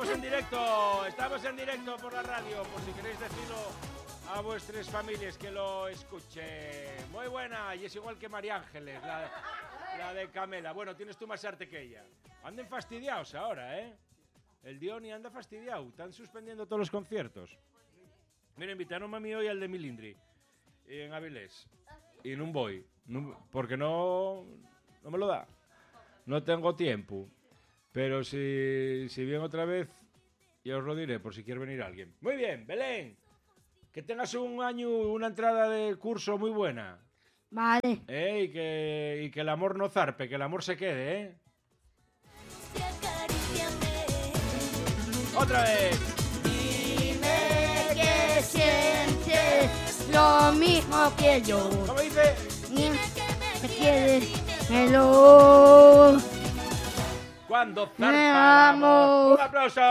estamos en directo por la radio, por si queréis decirlo a vuestras familias que lo escuchen. Muy buena, y es igual que María Ángeles, la de Camela. Bueno, tienes tú más arte que ella. Anden fastidiados ahora, ¿eh? El Dioni anda fastidiado, están suspendiendo todos los conciertos. Mira, invitaron a mí hoy al de Milindri, en Avilés, y no voy, porque no me lo da. No tengo tiempo. Pero si viene otra vez, ya os lo diré por si quiere venir alguien. Muy bien, Belén. Que tengas un año, una entrada de curso muy buena. Vale. Y que el amor no zarpe, que el amor se quede, ¿eh? ¡Otra vez! Dime que sientes lo mismo que yo. ¿Cómo dice? Dime que quieres hello. Cuando zarpa Me el amo. amor. ¡Un aplauso!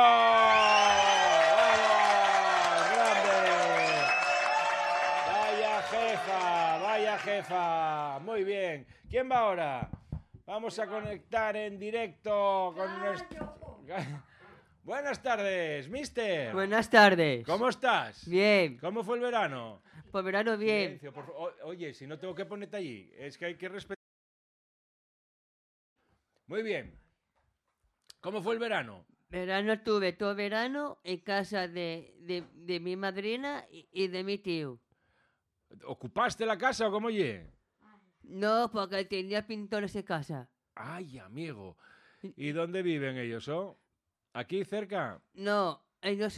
¡Vamos! ¡Grande! Vaya jefa. Muy bien. ¿Quién va ahora? Vamos a conectar en directo con nuestro... Buenas tardes, mister. Buenas tardes. ¿Cómo estás? Bien. ¿Cómo fue el verano? Pues verano bien. Silencio, oye, si no tengo que ponerte allí, es que hay que respetar. Muy bien. ¿Cómo fue el verano? Verano estuve todo verano en casa de mi madrina y de mi tío. ¿Ocupaste la casa o cómo oye? No, porque tenía pintores en casa. Ay, amigo. ¿Y dónde viven ellos, oh? ¿Aquí cerca? No, ellos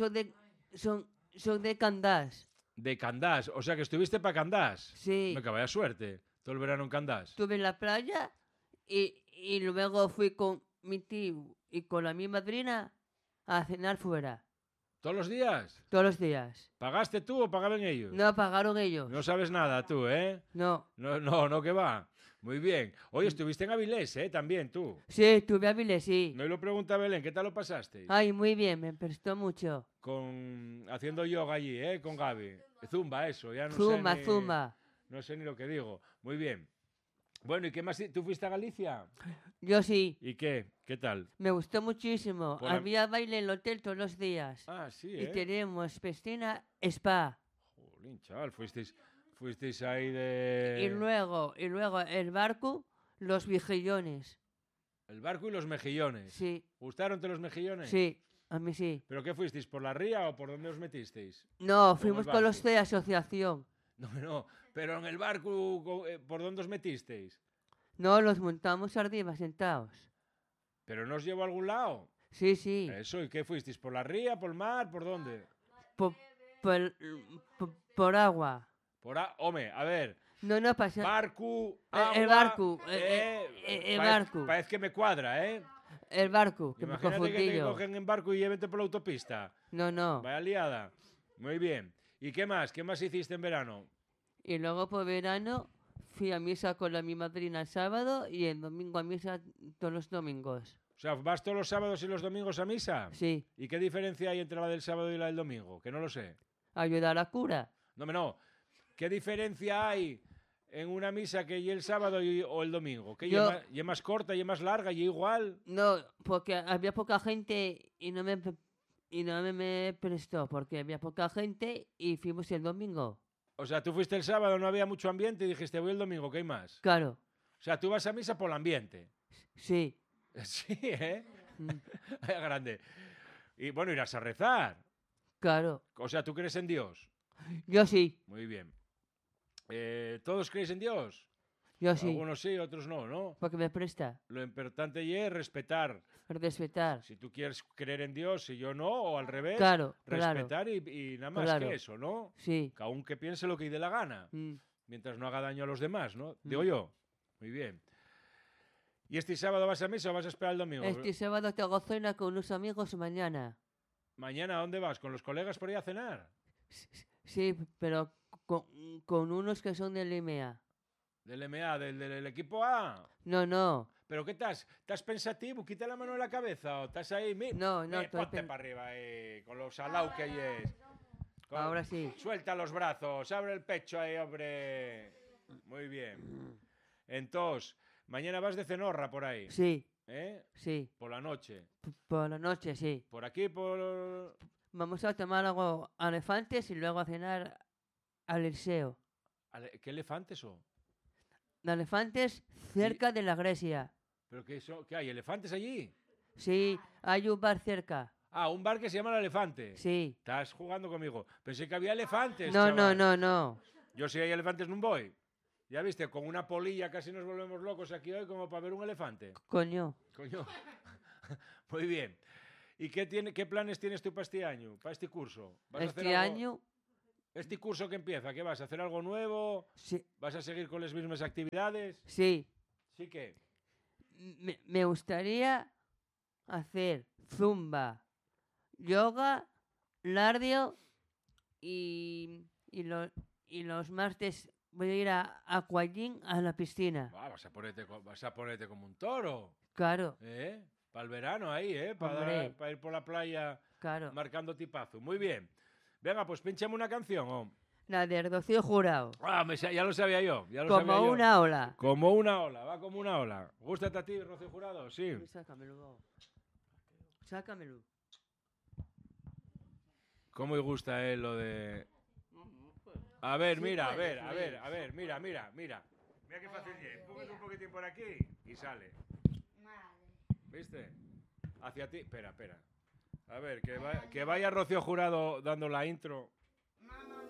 son de Candás. De Candás, o sea que estuviste para Candás. Sí. Me vaya suerte. Todo el verano en Candás. Estuve en la playa y luego fui con mi tío y con mi madrina a cenar fuera. ¿Todos los días? Todos los días. ¿Pagaste tú o pagaban ellos? No pagaron ellos. No sabes nada tú, ¿eh? No. No, que va. Muy bien. Oye, estuviste en Avilés, ¿eh? También tú. Sí, estuve a Vilés, sí. No lo pregunta Belén, ¿qué tal lo pasaste? Ay, muy bien, me prestó mucho. Haciendo yoga allí, ¿eh? Con Gaby. Zumba, eso, ya no Zumba, sé ni, zumba. No sé ni lo que digo. Muy bien. Bueno, ¿y qué más? ¿Tú fuiste a Galicia? Yo sí. ¿Y qué? ¿Qué tal? Me gustó muchísimo. Por la- Había baile en el hotel todos los días. Ah, sí, Y ¿eh? tenemos piscina, spa. Jolín, chaval, fuisteis ahí de... Y luego el barco, los mejillones. El barco y los mejillones. Sí, ¿Gustaron los mejillones? sí, a mí sí. ¿Pero qué fuisteis? ¿Por la ría o por dónde os metisteis? No, el fuimos con barco. los de asociación. No, pero en el barco, ¿por dónde os metisteis? No, los montamos arriba sentados. ¿Pero no os llevó a algún lado? Sí, sí. Eso, ¿y qué fuisteis? ¿Por la ría, por el mar, por dónde? Por, por agua. Home, a ver, No pasa. barco, El agua, barco, el barco. Parece que me cuadra, ¿eh? El barco, que me Imagínate que confundí te yo. cogen en barco y llévete por la autopista. No. Vaya liada. Muy bien. ¿Y qué más? ¿Qué más hiciste en verano? Y luego por verano fui a misa con mi madrina el sábado y el domingo a misa todos los domingos. O sea, ¿vas todos los sábados y los domingos a misa? Sí, ¿Y qué diferencia hay entre la del sábado y la del domingo? Que no lo sé. ayudar a cura. No. ¿Qué diferencia hay en una misa que y el sábado o el domingo? ¿Que Yo- y más corta, y más larga, y igual? No, porque había poca gente y no me prestó, porque había poca gente y fuimos el domingo. O sea, tú fuiste el sábado, no había mucho ambiente y dijiste, voy el domingo, ¿qué hay más? Claro, O sea, tú vas a misa por el ambiente. sí. Sí, ¿eh? Mm, Grande. Y bueno, irás a rezar. Claro, O sea, ¿tú crees en Dios? yo sí, Muy bien. ¿Todos creéis en Dios? yo sí, Algunos sí, otros no, ¿no? porque me presta, Lo importante y es respetar. respetar. Si tú quieres creer en Dios y yo no, o al revés, Claro. respetar y nada más Claro. que eso, ¿no? Sí. Que aún que piense lo que dé la gana, Mm. mientras no haga daño a los demás, ¿no? Digo yo. Muy bien. ¿Y este sábado vas a misa o vas a esperar el domingo? Este sábado tengo cena con unos amigos mañana. ¿Mañana a dónde vas? ¿Con los colegas por ahí a cenar? Sí, pero con unos que son del IMEA. ¿Del MA, del equipo A? No. ¿Pero qué estás? ¿Estás pensativo? ¿Quita la mano de la cabeza? ¿O estás ahí? No, estoy Ponte para arriba, con lo salao que ahí es. Ahora sí. Suelta los brazos, abre el pecho ahí, hombre. Muy bien. Entonces, mañana vas de cenorra por ahí. Sí. ¿Eh? Sí, Por la noche. por la noche, sí. Por aquí, por... Vamos a tomar algo a Elefantes y luego a cenar al Liceo. ¿Qué elefantes son? De Elefantes cerca de la Grecia. ¿Pero qué hay? ¿Elefantes allí? Sí, hay un bar cerca. Ah, un bar que se llama El Elefante. Sí. Estás jugando conmigo. Pensé que había elefantes, No, chaval. no. Yo si hay elefantes no voy. Ya viste, con una polilla casi nos volvemos locos aquí hoy como para ver un elefante. Coño. Coño. Muy bien. ¿Y qué planes tienes tú para este año, para este curso? ¿Vas a hacer Este algo- año, Este curso que empieza, ¿qué vas a hacer algo nuevo? sí. ¿Vas a seguir con las mismas actividades? Sí. Sí que. Me gustaría hacer zumba, yoga, cardio y los martes voy a ir a aquagym a la piscina. Ah, vas a ponerte como un toro. Claro, ¿Eh? Para el verano ahí, ¿eh? Hombre. Para ir por la playa claro. marcando tipazo. Muy bien. Venga, pues pinchame una canción. Oh. La de Rocío Jurado. Ah, ya lo sabía yo. Ya lo Como sabía yo. una ola. Como una ola, va como una ola. ¿Gústate a ti, Rocío Jurado? Sí. Sácamelo. Sácamelo. ¿Cómo le gusta a él lo de...? A ver, Sí mira, puedes, mira. Mira qué fácil es. Póngase un poquitín por aquí y sale. ¿Viste? Hacia ti. Espera. A ver, que vaya Rocío Jurado dando la intro.